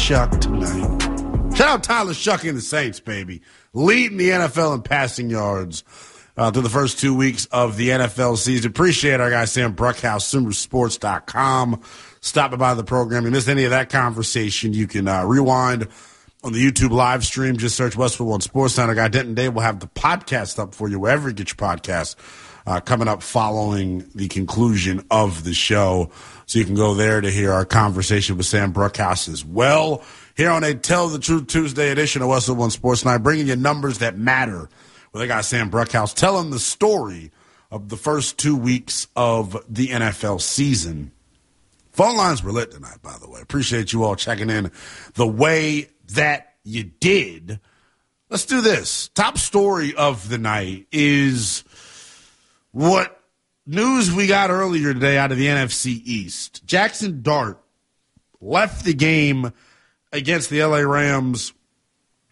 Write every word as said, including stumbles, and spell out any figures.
Shuck tonight. Shout out Tyler Shuck and the Saints, baby. Leading the N F L in passing yards uh, through the first two weeks of the N F L season. Appreciate our guy Sam Bruckhouse, Sumer Sports dot com. Stopping by the program. If you missed any of that conversation, you can uh, rewind on the YouTube live stream. Just search Westwood One Sports Center. Guy Denton Day will have the podcast up for you wherever you get your podcast uh, coming up following the conclusion of the show. So you can go there to hear our conversation with Sam Bruckhouse as well. Here on a Tell the Truth Tuesday edition of Westwood One Sports Night, bringing you numbers that matter. Well, they got Sam Bruckhouse telling the story of the first two weeks of the N F L season. Phone lines were lit tonight, by the way. Appreciate you all checking in the way that you did. Let's do this. Top story of the night is what news we got earlier today out of the N F C East. Jackson Dart left the game against the L A Rams